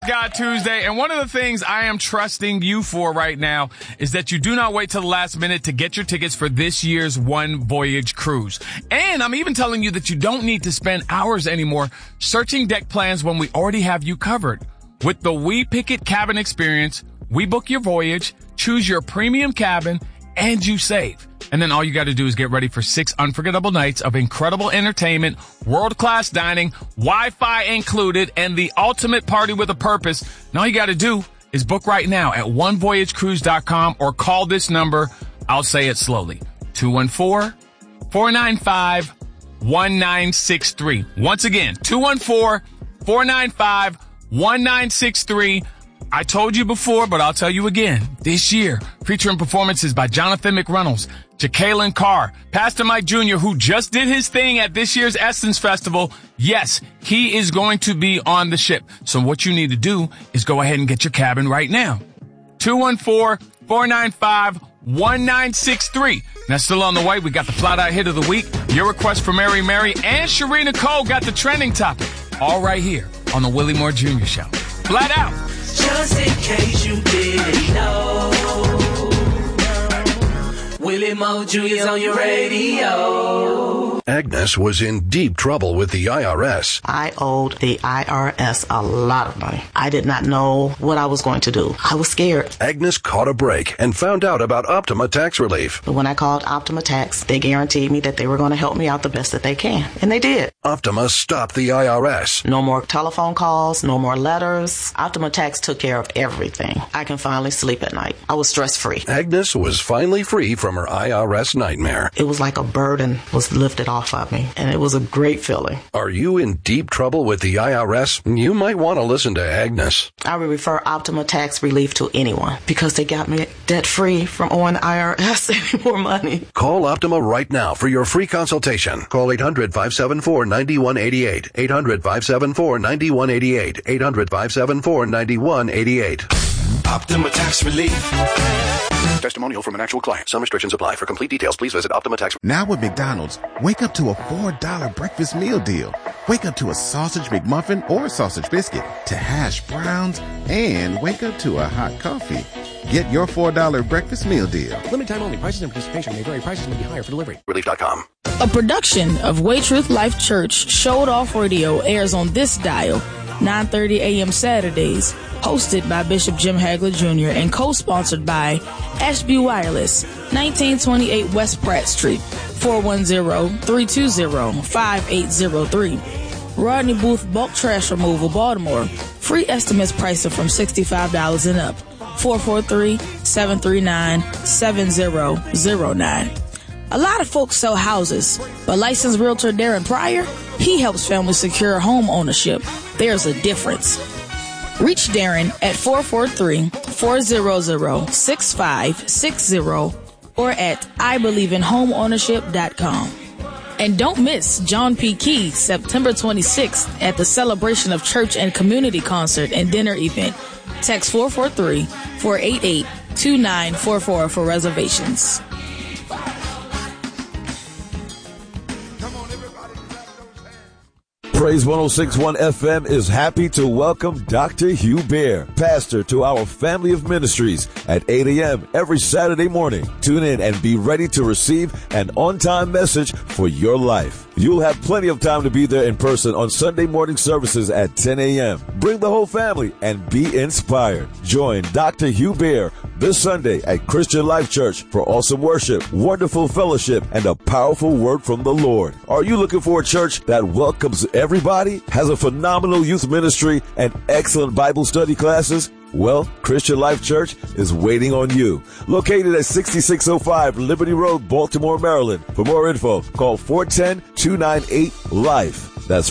God Tuesday, and one of the things I am trusting you for right now is that you do not wait till the last minute to get your tickets for this year's One Voyage cruise. And I'm even telling you that you don't need to spend hours anymore searching deck plans when we already have you covered. With the We Pick It cabin experience, we book your voyage, choose your premium cabin, and you save. And then all you got to do is get ready for 6 unforgettable nights of incredible entertainment, world-class dining, Wi-Fi included, and the ultimate party with a purpose. And all you got to do is book right now at onevoyagecruise.com or call this number. I'll say it slowly. 214-495-1963. Once again, 214-495-1963. I told you before, but I'll tell you again. This year, featuring performances by Jonathan McReynolds, Jacqueline Carr, Pastor Mike Jr., who just did his thing at this year's Essence Festival. Yes, he is going to be on the ship. So what you need to do is go ahead and get your cabin right now. 214-495-1963. That's still on the way. We got the flat out hit of the week. Your request for Mary Mary and Sharina Cole got the trending topic. All right here on the Willie Moore Jr. Show. Flat out. Just in case you didn't know, Willie Moore Jr.'s on your radio. Agnes was in deep trouble with the IRS. I owed the IRS a lot of money. I did not know what I was going to do. I was scared. Agnes caught a break and found out about Optima Tax Relief. But when I called Optima Tax, they guaranteed me that they were going to help me out the best that they can. And they did. Optima stopped the IRS. No more telephone calls, no more letters. Optima Tax took care of everything. I can finally sleep at night. I was stress-free. Agnes was finally free from her IRS nightmare. It was like a burden was lifted off of me, and it was a great feeling. Are you in deep trouble with the IRS? You might want to listen to Agnes. I would refer Optima Tax Relief to anyone because they got me debt-free from owing the IRS any more money. Call Optima right now for your free consultation. Call 800-574-9188. 800-574-9188. 800-574-9188. Optima Tax Relief. Testimonial from an actual client. Some restrictions apply. For complete details, please visit Optima Tax. Now with McDonald's, wake up to a $4 breakfast meal deal. Wake up to a sausage McMuffin or sausage biscuit, to hash browns, and wake up to a hot coffee. Get your $4 breakfast meal deal. Limited time only. Prices and participation may vary. Prices may be higher for delivery. Relief.com. A production of Way Truth Life Church Showed Off Radio airs on this dial, 9:30 a.m. Saturdays. Hosted by Bishop Jim Hagler Jr. and co-sponsored by Ashby Wireless, 1928 West Pratt Street, 410-320-5803. Rodney Booth Bulk Trash Removal, Baltimore. Free estimates pricing from $65 and up. 443-739-7009. A lot of folks sell houses, but licensed realtor Darren Pryor, he helps families secure home ownership. There's a difference. Reach Darren at 443-400-6560 or at IBelieveInHomeOwnership.com. And don't miss John P. Key, September 26th at the Celebration of Church and Community Concert and Dinner Event. Text 443-488-2944 for reservations. Praise 106.1 FM is happy to welcome Dr. Hugh Bear, pastor to our family of ministries at 8 a.m. every Saturday morning. Tune in and be ready to receive an on-time message for your life. You'll have plenty of time to be there in person on Sunday morning services at 10 a.m. Bring the whole family and be inspired. Join Dr. Hugh Bear this Sunday at Christian Life Church for awesome worship, wonderful fellowship, and a powerful word from the Lord. Are you looking for a church that welcomes everybody, has a phenomenal youth ministry, and excellent Bible study classes? Well, Christian Life Church is waiting on you. Located at 6605 Liberty Road, Baltimore, Maryland. For more info, call 410-298-LIFE. That's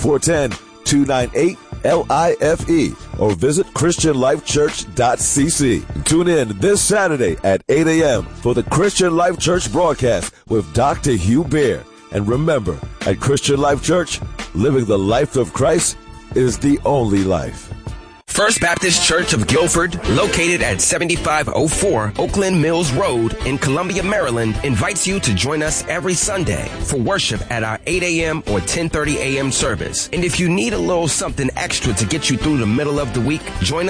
410-298-LIFE. Or visit ChristianLifeChurch.cc. Tune in this Saturday at 8 a.m. for the Christian Life Church broadcast with Dr. Hugh Bear. And remember, at Christian Life Church, living the life of Christ is the only life. First Baptist Church of Guilford, located at 7504 Oakland Mills Road in Columbia, Maryland, invites you to join us every Sunday for worship at our 8 a.m. or 10:30 a.m. service. And if you need a little something extra to get you through the middle of the week, join us